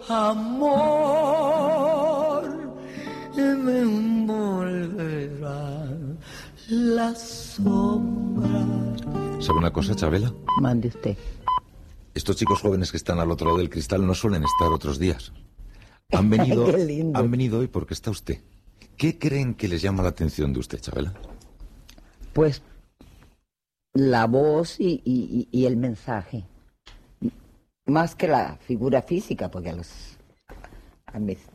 amor, me envolverá la sombra. ¿Sabe una cosa, Chabela? Mande usted. Estos chicos jóvenes que están al otro lado del cristal no suelen estar otros días. Han venido, Qué lindo. han venido hoy porque está usted. ¿Qué creen que les llama la atención de usted, Chabela? Pues la voz y el mensaje. Más que la figura física, porque a mis